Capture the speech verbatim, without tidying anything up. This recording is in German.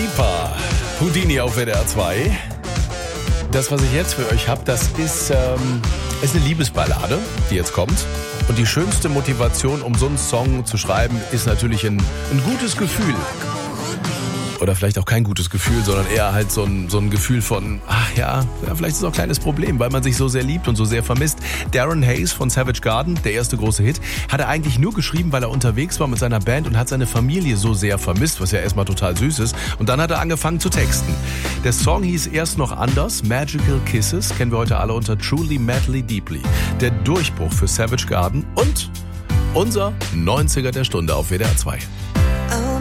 Lipa, Houdini auf W D R zwei. Das, was ich jetzt für euch habe, das ist, ähm, ist eine Liebesballade, die jetzt kommt. Und die schönste Motivation, um so einen Song zu schreiben, ist natürlich ein, ein gutes Gefühl. Oder vielleicht auch kein gutes Gefühl, sondern eher halt so ein, so ein Gefühl von, ach ja, ja, vielleicht ist es auch ein kleines Problem, weil man sich so sehr liebt und so sehr vermisst. Darren Hayes von Savage Garden, der erste große Hit, hat er eigentlich nur geschrieben, weil er unterwegs war mit seiner Band und hat seine Familie so sehr vermisst, was ja erstmal total süß ist. Und dann hat er angefangen zu texten. Der Song hieß erst noch anders, Magical Kisses, kennen wir heute alle unter Truly, Madly, Deeply. Der Durchbruch für Savage Garden und unser neunziger der Stunde auf W D R zwei. Oh,